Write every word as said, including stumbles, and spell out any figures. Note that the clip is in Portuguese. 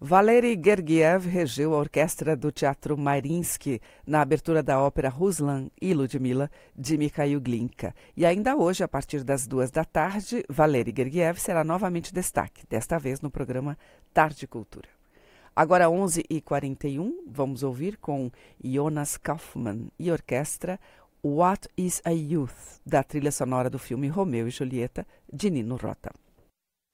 Valery Gergiev regeu a orquestra do Teatro Mariinsky na abertura da ópera Ruslan e Ludmila, de Mikhail Glinka. E ainda hoje, a partir das duas da tarde, Valery Gergiev será novamente destaque, desta vez no programa Tarde Cultura. Agora, onze e quarenta e um, vamos ouvir com Jonas Kaufmann e orquestra What is a Youth, da trilha sonora do filme Romeu e Julieta, de Nino Rota.